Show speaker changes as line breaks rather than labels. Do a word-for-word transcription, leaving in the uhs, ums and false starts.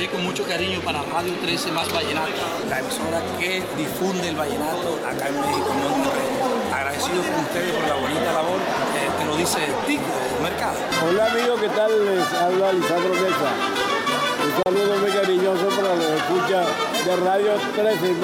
hoy con mucho cariño para Radio trece Más Vallenato, la emisora que difunde el vallenato acá en México, en Monterrey. Agradecido con ustedes por la bonita labor, eh, te lo dice Tico del mercado.
Hola amigos, ¿qué tal? Les habla Lisandro Mesa. Un saludo muy cariñoso para los escuchas de Radio trece.